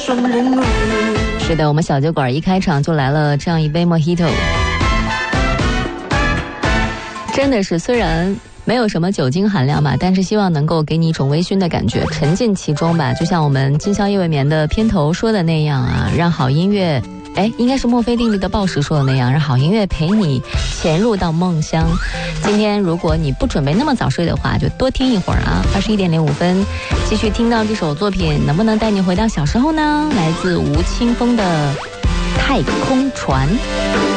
是的，我们小酒馆一开场就来了这样一杯 Mojito， 真的是虽然没有什么酒精含量吧，但是希望能够给你一种微醺的感觉，沉浸其中吧。就像我们今宵夜未眠的片头说的那样啊，让好音乐，应该是墨菲定律的报时说的那样，让好音乐陪你潜入到梦乡。今天如果你不准备那么早睡的话，就多听一会儿啊。21点05分，继续听到这首作品，能不能带你回到小时候呢？来自吴青峰的《太空船》。